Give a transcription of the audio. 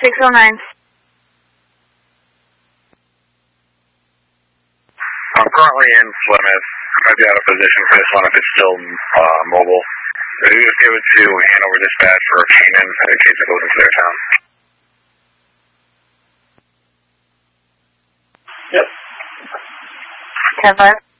609. I'm currently in Plymouth. Might be out of position for this one if it's still mobile. Maybe just give it to Hanover Dispatch for Keenan in case it goes into their town. Yep. 10-5.